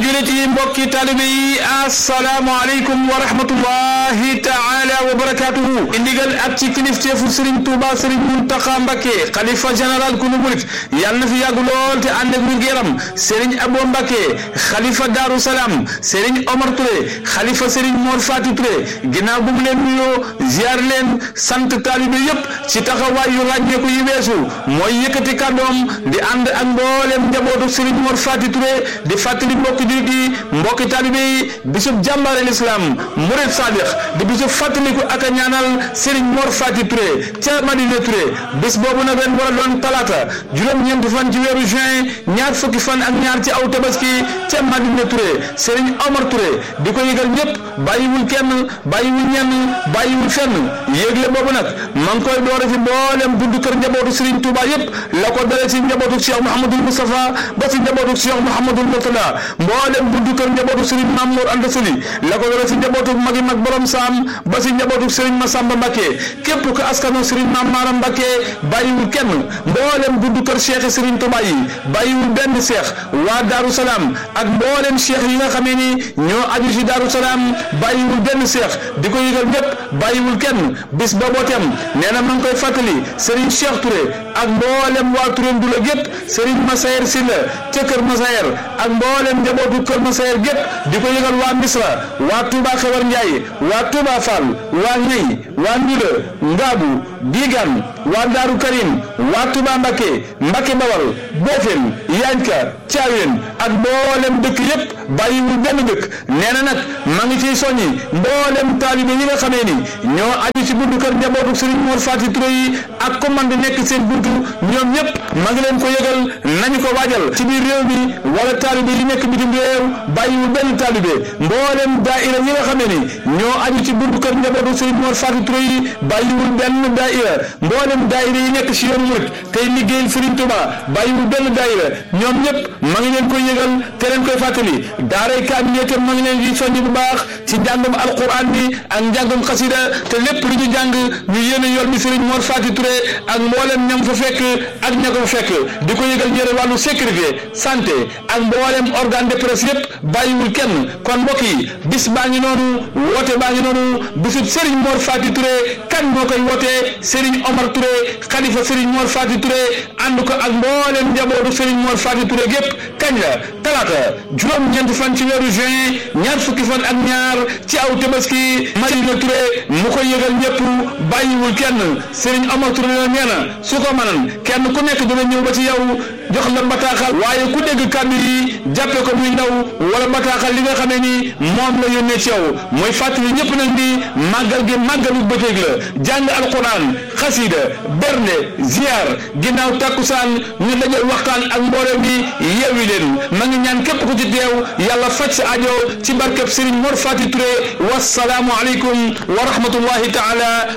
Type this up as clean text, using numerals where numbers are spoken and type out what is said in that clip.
julit yi mbokki taalibe yi asalaamaaleykum wa rahmatullahi taala wa barakatuhu indigal ak ci kilifteefu Serigne Touba Serigne Mountakha Mbacké xalifa général ku nu murit yàlla na fi yàgg lool te ànd ak wér-gu-yaram Serigne Abo Mbacké xalifa Darou Salam Serigne Omar Touré xalifa Serigne Mor Fati Touré ginnaaw bu mu leen nuyoo ziar leen sant taalibe yépp ci taxawaay yu ràññeeku yi weesu mooy yëkkati kàddoom di ànd ak mboolem njabootu Serigne Mor Fati Touré di fàttali mbokki jullit yi mbokki taalibe yi bisub jàmbaare l'islam murid sadiq di bisub fàttaliku ak a ñaanal Serigne Mor Fati Touré ca Madina Touré bis boobu nag ren war a doon talaata juróom-ñeenti fan ci weeru juin ñaar fukki fan ak ñaar ci aw tabaski ca Madina Touré Serigne Omar Touré di ko yëgal ñëpp bàyyiwul kenn bàyyiwul ñenn bàyyiwul fenn yéegle boobu nag ma ngi koy doore ci mboolem buntu kër njabootu Serigne Touba yëpp la ko dale ci njabootu Cheikh Mouhamadoul Moustapha ba ci njabootu Cheikh Mouhamadoul Mourtada mboolem buntu kër njabootu Serigne Mamour Anta Sali la ko dale ci njabootu magi mag borom saam ba ci njabootu Serigne Massamba Mbacké képp ko askano Serigne Mamara Mbacké bàyyiwul kenn mboolem buntu kër Cheikh Serigne Touba yi bàyyiwul benn Cheikh waa Darou Salam ak mboolem Cheikh yi nga xamee ni ñoo aju ci Darou Salam bàyyiwul benn Cheikh di ko yëgal ñëpp bàyyiwul kenn bis boobootem nee na ma ngi koy fàttali Serigne Cheikh Touré ak mboolem waa Touré Ndula gépp Serigne Massayer Sylla ca Kër Massayer ak mboolem njabootu Kër Massayer gépp di ko yëgal waa Misra waa Touba Xewar Ndiaye waa Touba Fall waa Ñey waa Ndula Ngaabu Digan waa Daaru Karim waa Touba Mbacké Bawal Bofel Yanka Thiawén ak mboolem dëkk yépp bàyyiwul benn dëkk nee na nag ma ngi ciy soññi mboolem taalibe yi nga xamee ni ñoo aju ci buntu kër njabootu Serigne Mor Fati Touré yi ak commande nekk seen buntu ñoom ñëpp ma ngi leen ko yëgal nañu ko waajal ci biir réew mi wala taalibe yi nekk bitim réew bàyyiwul benn taalibe mboolem daaira yi nga xamee ni ñoo aju ci buntu kër njabootu Serigne Mor Fati Touré yi bàyyiwul benn daaira mboolem daaira yi nekk ci yoonu murit tey liggéeyal Serigne Touba bàyyiwul benn daaira ñoom ñëpp ma ngi leen koy yëgal te leen koy fàttali daaray kaamil itam ma ngi leen di soññ bu baax ci njàngum alquran bi ak njàngum xasida te lépp lu ñu jàng ñu yéene yool bi Serigne Mor Fati Touré ak mboolem ñam fa fekk ak ña ko fekk di ko yëgal ñëre wàllu sécurité santé ak mboolem organe de presse yépp bàyyiwul kenn kon mbokk yi bis baa ngi noonu woote baa ngi noonu bisub Serigne Mor Fati Touré kan moo koy wootee Serigne Omar Touré xalifa Serigne Mor Fati Touré ànd ko ak mboolem njabootu Serigne Mor Fati Touré gépp kañ la talaata juróom-ñeent fan ci weeru juin ñaar fukki fan ak ñaar ci aw tabaski Madina Touré mu koy yëgal ñëpp bàyyiwul kenn Serigne Omar Touré la nee na su ko mënan kenn ku nekk dina ñëw ba ci yow jox la bataaxal waaye ku dégg kàddu yi jàppe ko muy ndaw wala bataaxal li nga xamee ni moom la yónnee ci yow mooy fàttali ñëpp nag di màggal gi màggalu bëccëg la jàng alquran xasida bernde ziar ginnaaw takkusaan ñu dajal waxtaan ak mboolem bi yeewi leen ma ngi ñaan képp ku ci teew yàlla faj sa aajo ci barkeb Serigne Mor Fati Touré wassalaamu aleykum wa rahmatullahi taala